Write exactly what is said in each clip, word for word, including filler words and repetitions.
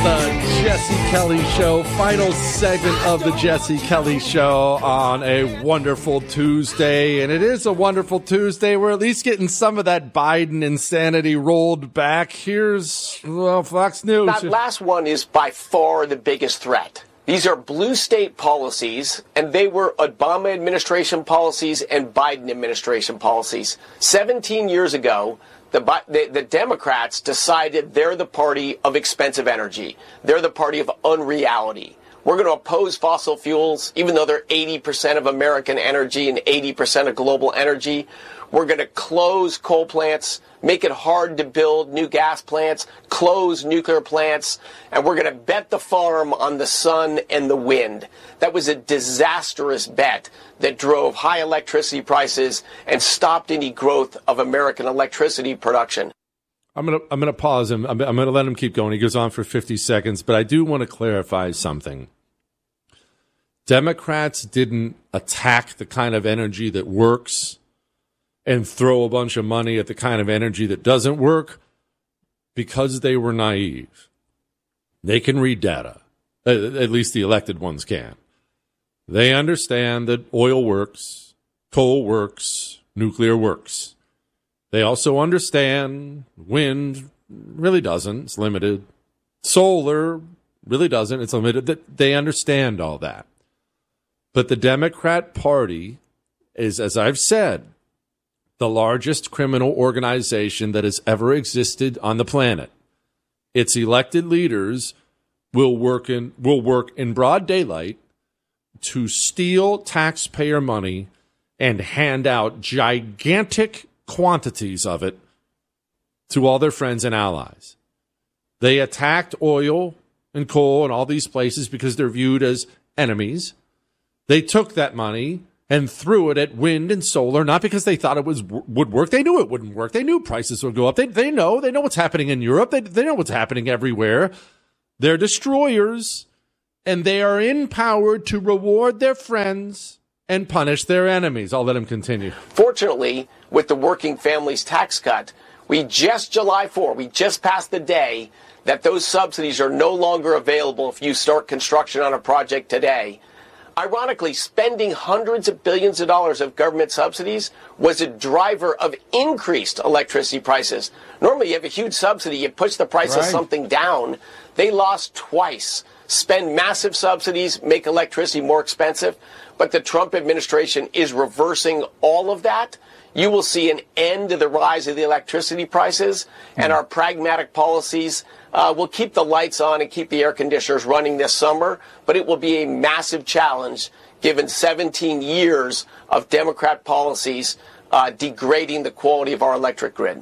the Jesse Kelly Show, final segment of the Jesse Kelly Show on a wonderful Tuesday. And it is a wonderful Tuesday. We're at least getting some of that Biden insanity rolled back. Here's, well, Fox News. That last one is by far the biggest threat. These are blue state policies, and they were Obama administration policies and Biden administration policies. seventeen years ago, The, the, the Democrats decided they're the party of expensive energy. They're the party of unreality. We're going to oppose fossil fuels, even though they're eighty percent of American energy and eighty percent of global energy. We're going to close coal plants, make it hard to build new gas plants, close nuclear plants, and we're going to bet the farm on the sun and the wind. That was a disastrous bet that drove high electricity prices and stopped any growth of American electricity production. I'm going to I'm going to pause him. I'm, I'm going to let him keep going. He goes on for fifty seconds, but I do want to clarify something. Democrats didn't attack the kind of energy that works and throw a bunch of money at the kind of energy that doesn't work because they were naive. They can read data. At least the elected ones can. They understand that oil works, coal works, nuclear works. They also understand wind really doesn't. It's limited. Solar really doesn't. It's limited. They understand all that. But the Democrat Party is, as I've said, the largest criminal organization that has ever existed on the planet. Its elected leaders will work in will work in broad daylight to steal taxpayer money and hand out gigantic quantities of it to all their friends and allies. They attacked oil and coal and all these places because they're viewed as enemies. They took that money and threw it at wind and solar, not because they thought it was would work. They knew it wouldn't work. They knew prices would go up. They they know. They know what's happening in Europe. They they know what's happening everywhere. They're destroyers, and they are empowered to reward their friends and punish their enemies. I'll let him continue. Fortunately, with the working families tax cut, we just July fourth, we just passed the day that those subsidies are no longer available if you start construction on a project today. Ironically, spending hundreds of billions of dollars of government subsidies was a driver of increased electricity prices. Normally, you have a huge subsidy, you push the price right. of something down. They lost twice. Spend massive subsidies, make electricity more expensive. But the Trump administration is reversing all of that. You will see an end to the rise of the electricity prices, and our pragmatic policies uh, will keep the lights on and keep the air conditioners running this summer, but it will be a massive challenge given seventeen years of Democrat policies uh, degrading the quality of our electric grid.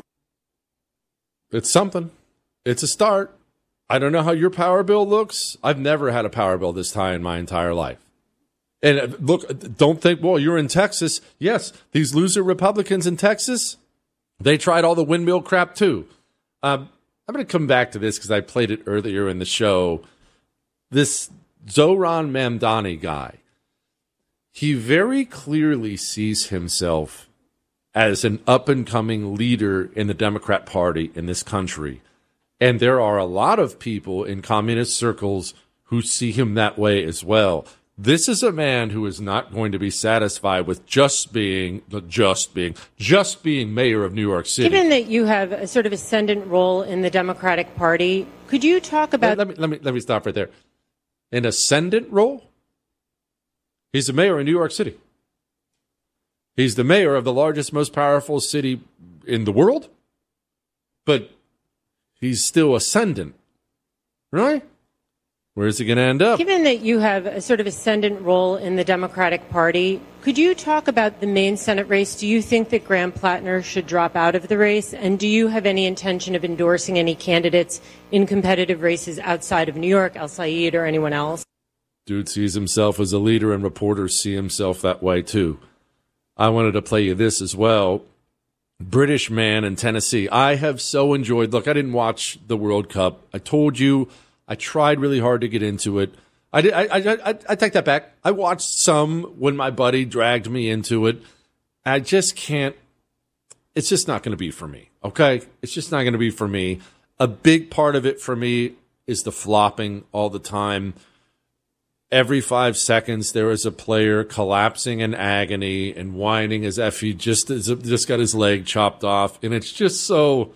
It's something. It's a start. I don't know how your power bill looks. I've never had a power bill this high in my entire life. And look, don't think, well, you're in Texas. Yes, these loser Republicans in Texas, they tried all the windmill crap too. Um, I'm going to come back to this because I played it earlier in the show. This Zohran Mamdani guy, he very clearly sees himself as an up-and-coming leader in the Democrat Party in this country. And there are a lot of people in communist circles who see him that way as well. This is a man who is not going to be satisfied with just being, just being, just being mayor of New York City. Given that you have a sort of ascendant role in the Democratic Party, could you talk about... Let, let me let me let me stop right there. An ascendant role? He's the mayor of New York City. He's the mayor of the largest, most powerful city in the world, but he's still ascendant. Really? Where's he going to end up? Given that you have a sort of ascendant role in the Democratic Party, could you talk about the Maine Senate race? Do you think that Graham Plattner should drop out of the race? And do you have any intention of endorsing any candidates in competitive races outside of New York, El Said or anyone else? Dude sees himself as a leader, and reporters see himself that way, too. I wanted to play you this as well. British man in Tennessee. I have so enjoyed. Look, I didn't watch the World Cup. I told you. I tried really hard to get into it. I, did, I, I, I, I take that back. I watched some when my buddy dragged me into it. I just can't. It's just not going to be for me, okay? It's just not going to be for me. A big part of it for me is the flopping all the time. Every five seconds, there is a player collapsing in agony and whining as if he just, just got his leg chopped off. And it's just so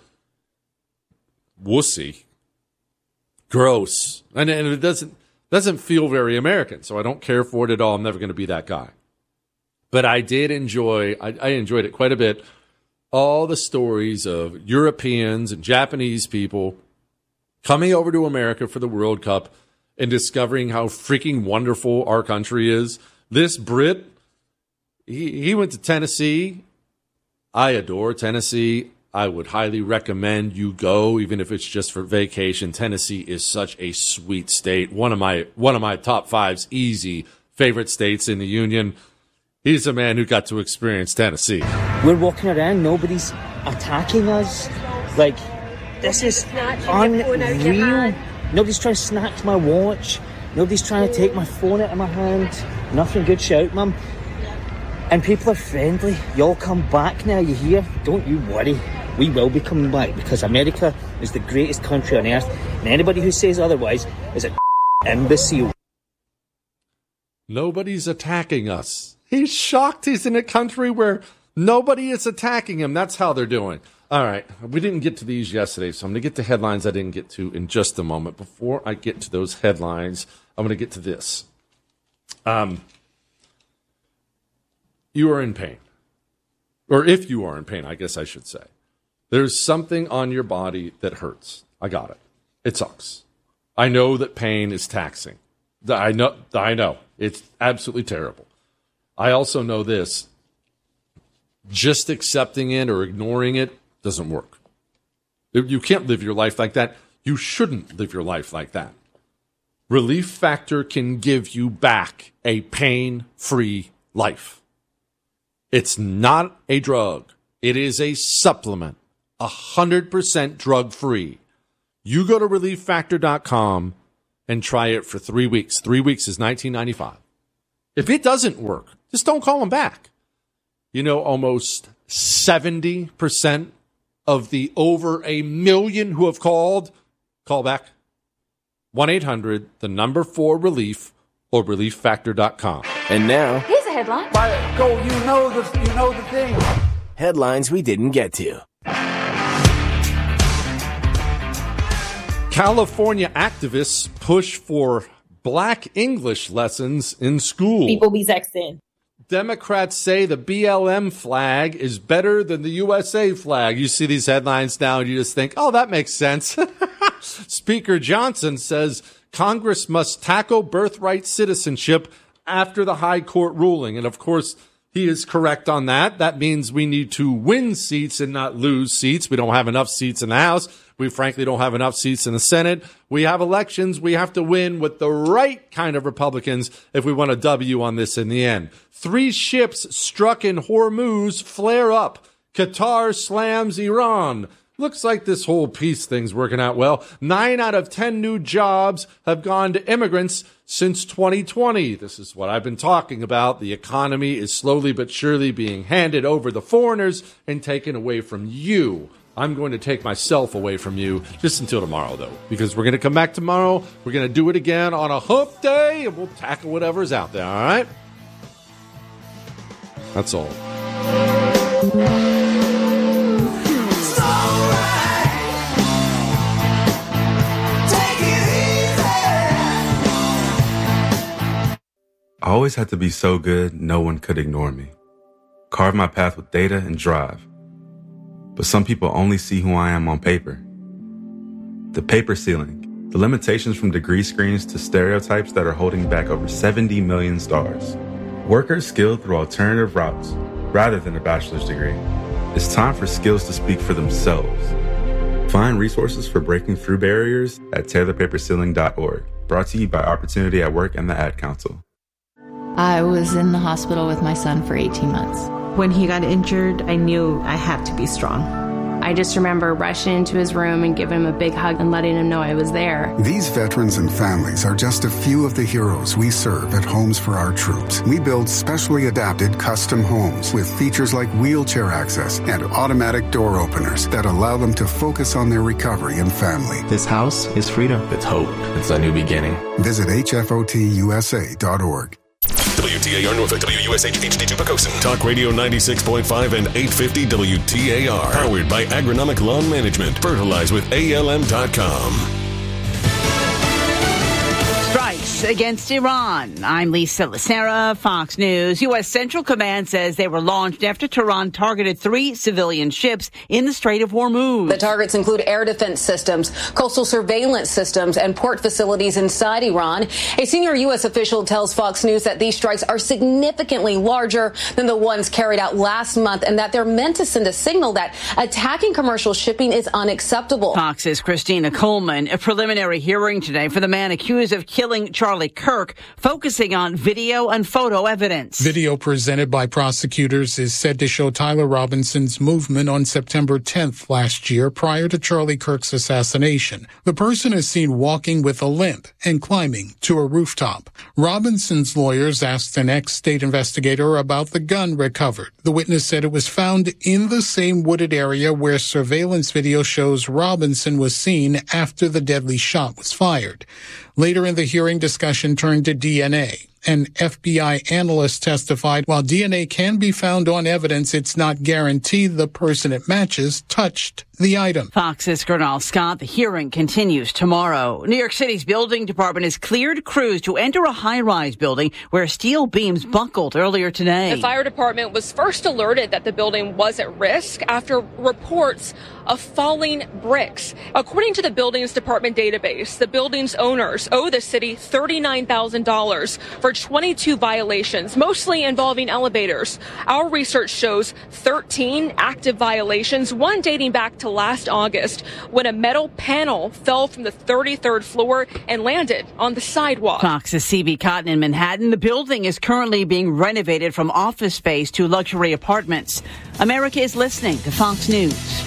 wussy, gross. And, and it doesn't, doesn't feel very American, so I don't care for it at all. I'm never going to be that guy. But I did enjoy, I, I enjoyed it quite a bit, all the stories of Europeans and Japanese people coming over to America for the World Cup and discovering how freaking wonderful our country is. This Brit, he, he went to Tennessee. I adore Tennessee. I would highly recommend you go, even if it's just for vacation. Tennessee is such a sweet state. One of my one of my top five's easy favorite states in the union. He's a man who got to experience Tennessee. We're walking around, nobody's attacking us. Like, this is unreal. Nobody's trying to snatch my watch. Nobody's trying to take my phone out of my hand. Nothing good, shout, mum. And people are friendly. Y'all come back now, you hear? Don't you worry. We will be coming back because America is the greatest country on earth. And anybody who says otherwise is a imbecile. Nobody's attacking us. He's shocked he's in a country where nobody is attacking him. That's how they're doing. All right. We didn't get to these yesterday, so I'm going to get to headlines I didn't get to in just a moment. Before I get to those headlines, I'm going to get to this. Um, you are in pain. Or if you are in pain, I guess I should say. There's something on your body that hurts. I got it. It sucks. I know that pain is taxing. I know. I know. It's absolutely terrible. I also know this. Just accepting it or ignoring it doesn't work. You can't live your life like that. You shouldn't live your life like that. Relief Factor can give you back a pain-free life. It's not a drug. It is a supplement. one hundred percent drug-free. You go to relief factor dot com and try it for three weeks. Three weeks is nineteen dollars and ninety-five cents. If it doesn't work, just don't call them back. You know, almost seventy percent of the over a million who have called, call back. one eight hundred, the number four relief, or relief factor dot com. And now, here's a headline. By go, you know the, you know the thing. Headlines we didn't get to. California activists push for black English lessons in school. People be sexting. Democrats say the B L M flag is better than the U S A flag. You see these headlines now and you just think, oh, that makes sense. Speaker Johnson says Congress must tackle birthright citizenship after the high court ruling. And of course, he is correct on that. That means we need to win seats and not lose seats. We don't have enough seats in the House. We frankly don't have enough seats in the Senate. We have elections. We have to win with the right kind of Republicans if we want a W on this in the end. Three ships struck in Hormuz flare up. Qatar slams Iran. Looks like this whole peace thing's working out well. Nine out of ten new jobs have gone to immigrants since twenty twenty. This is what I've been talking about. The economy is slowly but surely being handed over to foreigners and taken away from you. I'm going to take myself away from you just until tomorrow, though, because we're going to come back tomorrow. We're going to do it again on a hump day, and we'll tackle whatever's out there, all right? That's all. I always had to be so good, no one could ignore me. Carve my path with data and drive. But some people only see who I am on paper. The paper ceiling, the limitations from degree screens to stereotypes that are holding back over seventy million stars. Workers skilled through alternative routes rather than a bachelor's degree. It's time for skills to speak for themselves. Find resources for breaking through barriers at taylor paper ceiling dot org. Brought to you by Opportunity at Work and the Ad Council. I was in the hospital with my son for eighteen months. When he got injured, I knew I had to be strong. I just remember rushing into his room and giving him a big hug and letting him know I was there. These veterans and families are just a few of the heroes we serve at Homes for Our Troops. We build specially adapted custom homes with features like wheelchair access and automatic door openers that allow them to focus on their recovery and family. This house is freedom. It's hope. It's a new beginning. Visit H F O T U S A dot org. W T A R Norfolk, W U S H H D two Pocosin. Talk Radio ninety-six point five and eight fifty W T A R. Powered by Agronomic Lawn Management. Fertilize with A L M dot com. Strikes against Iran. I'm Lisa Lacera, Fox News. U S. Central Command says they were launched after Tehran targeted three civilian ships in the Strait of Hormuz. The targets include air defense systems, coastal surveillance systems, and port facilities inside Iran. A senior U S official tells Fox News that these strikes are significantly larger than the ones carried out last month and that they're meant to send a signal that attacking commercial shipping is unacceptable. Fox's Christina Coleman. A preliminary hearing today for the man accused of killing Charlie Kirk, focusing on video and photo evidence. Video presented by prosecutors is said to show Tyler Robinson's movement on September tenth last year prior to Charlie Kirk's assassination. The person is seen walking with a limp and climbing to a rooftop. Robinson's lawyers asked an ex-state investigator about the gun recovered. The witness said it was found in the same wooded area where surveillance video shows Robinson was seen after the deadly shot was fired. Later in the hearing, discussion turned to D N A. An F B I analyst testified while D N A can be found on evidence, it's not guaranteed the person it matches touched the item. Fox's Gernal Scott. The hearing continues tomorrow. New York City's building department has cleared crews to enter a high-rise building where steel beams buckled earlier today. The fire department was first alerted that the building was at risk after reports of falling bricks. According to the buildings department database, the building's owners owe the city thirty-nine thousand dollars for twenty-two violations, mostly involving elevators. Our research shows thirteen active violations, one dating back to last August when a metal panel fell from the thirty-third floor and landed on the sidewalk. Fox's C B Cotton in Manhattan. The building is currently being renovated from office space to luxury apartments. America is listening to Fox News.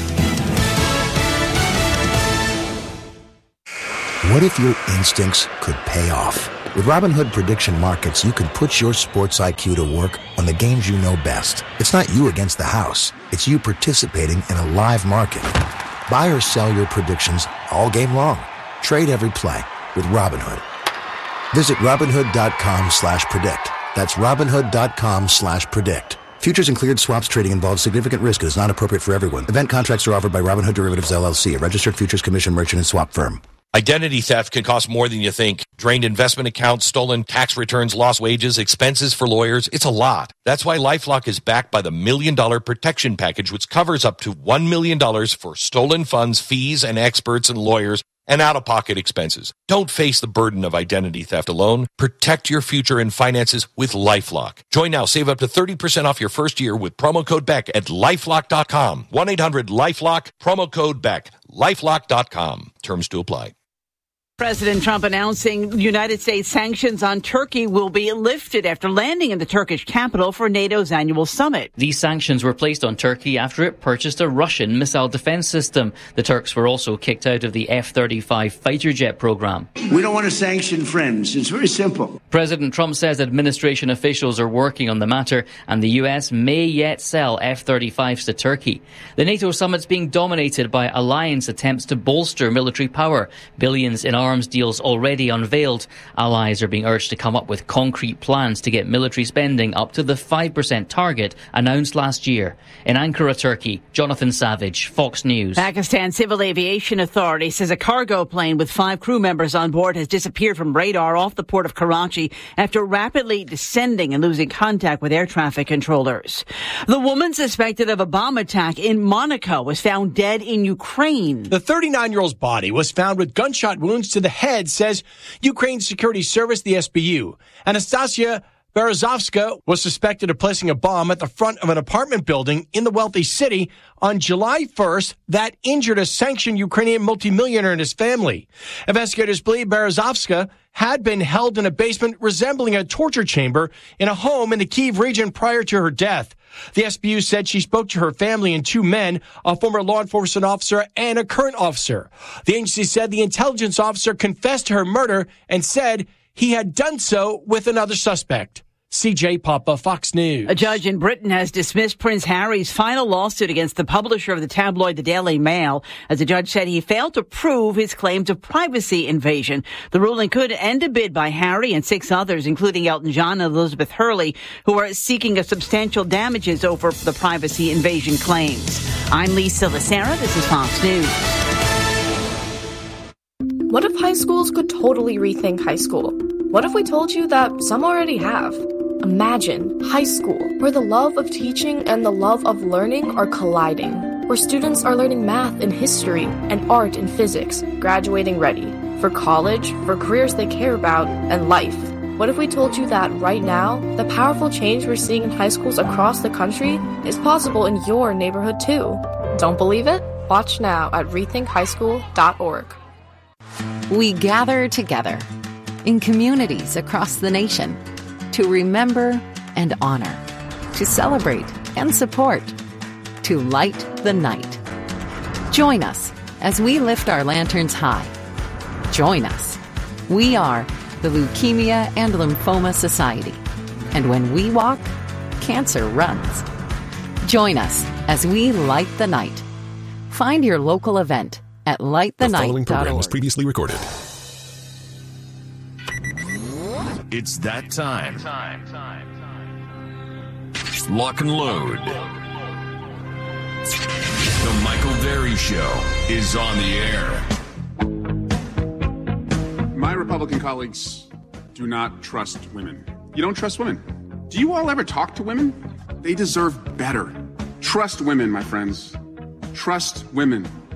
What if your instincts could pay off? With Robinhood Prediction Markets, you can put your sports I Q to work on the games you know best. It's not you against the house. It's you participating in a live market. Buy or sell your predictions all game long. Trade every play with Robinhood. Visit Robinhood.com slash predict. That's Robinhood.com slash predict. Futures and cleared swaps trading involves significant risk and is not appropriate for everyone. Event contracts are offered by Robinhood Derivatives, L L C, a registered futures commission merchant and swap firm. Identity theft can cost more than you think. Drained investment accounts, stolen tax returns, lost wages, expenses for lawyers. It's a lot. That's why LifeLock is backed by the Million Dollar Protection Package, which covers up to one million dollars for stolen funds, fees, and experts and lawyers, and out-of-pocket expenses. Don't face the burden of identity theft alone. Protect your future and finances with LifeLock. Join now. Save up to thirty percent off your first year with promo code Beck at LifeLock dot com. one eight hundred LifeLock, promo code Beck. LifeLock dot com. Terms to apply. President Trump announcing United States sanctions on Turkey will be lifted after landing in the Turkish capital for NATO's annual summit. These sanctions were placed on Turkey after it purchased a Russian missile defense system. The Turks were also kicked out of the F thirty-five fighter jet program. We don't want to sanction friends. It's very simple. President Trump says administration officials are working on the matter and the U S may yet sell F thirty-fives to Turkey. The NATO summit's being dominated by alliance attempts to bolster military power. Billions in arms deals already unveiled. Allies are being urged to come up with concrete plans to get military spending up to the five percent target announced last year. In Ankara, Turkey, Jonathan Savage, Fox News. Pakistan Civil Aviation Authority says a cargo plane with five crew members on board has disappeared from radar off the port of Karachi after rapidly descending and losing contact with air traffic controllers. The woman suspected of a bomb attack in Monaco was found dead in Ukraine. The thirty-nine-year-old's body was found with gunshot wounds to the head, says Ukraine's security service, the S B U. Anastasia Berezovska was suspected of placing a bomb at the front of an apartment building in the wealthy city on July first that injured a sanctioned Ukrainian multimillionaire and his family. Investigators believe Berezovska had been held in a basement resembling a torture chamber in a home in the Kyiv region prior to her death. The S B U said she spoke to her family and two men, a former law enforcement officer and a current officer. The agency said the intelligence officer confessed to her murder and said he had done so with another suspect. C J Papa, Fox News. A judge in Britain has dismissed Prince Harry's final lawsuit against the publisher of the tabloid The Daily Mail, as the judge said he failed to prove his claims of privacy invasion. The ruling could end a bid by Harry and six others, including Elton John and Elizabeth Hurley, who are seeking a substantial damages over the privacy invasion claims. I'm Lisa Lacera. This is Fox News. What if high schools could totally rethink high school? What if we told you that some already have? Imagine high school, where the love of teaching and the love of learning are colliding, where students are learning math and history and art and physics, graduating ready for college, for careers they care about, and life. What if we told you that right now, the powerful change we're seeing in high schools across the country is possible in your neighborhood too? Don't believe it? Watch now at rethink high school dot org. We gather together in communities across the nation to remember and honor, to celebrate and support, to light the night. Join us as we lift our lanterns high. Join us. We are the Leukemia and Lymphoma Society. And when we walk, cancer runs. Join us as we light the night. Find your local event at light the night dot org. The following program was previously recorded. It's that time. Lock and load. The Michael Berry Show is on the air. My Republican colleagues do not trust women. You don't trust women. Do you all ever talk to women? They deserve better. Trust women, my friends. Trust women.